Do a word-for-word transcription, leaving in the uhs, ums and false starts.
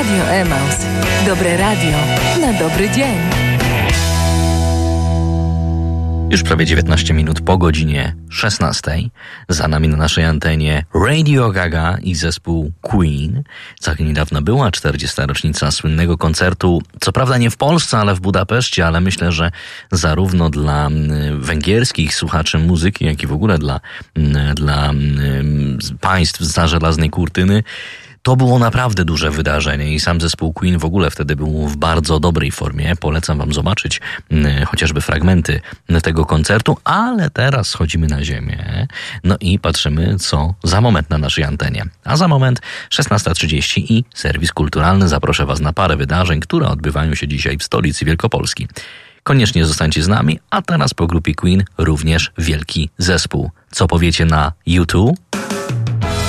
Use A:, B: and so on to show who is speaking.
A: Radio Emaus. Dobre radio na dobry dzień.
B: Już prawie dziewiętnaście minut po godzinie szesnastej. Za nami na naszej antenie Radio Gaga i zespół Queen. Całkiem niedawno była czterdziesta rocznica słynnego koncertu. Co prawda nie w Polsce, ale w Budapeszcie, ale myślę, że zarówno dla węgierskich słuchaczy muzyki, jak i w ogóle dla, dla państw zza żelaznej kurtyny to było naprawdę duże wydarzenie i sam zespół Queen w ogóle wtedy był w bardzo dobrej formie. Polecam wam zobaczyć y, chociażby fragmenty tego koncertu, ale teraz schodzimy na ziemię, no i patrzymy, co za moment na naszej antenie. A za moment szesnasta trzydzieści i serwis kulturalny. Zaproszę was na parę wydarzeń, które odbywają się dzisiaj w stolicy Wielkopolski. Koniecznie zostańcie z nami, a teraz po grupie Queen również wielki zespół. Co powiecie na U dwa?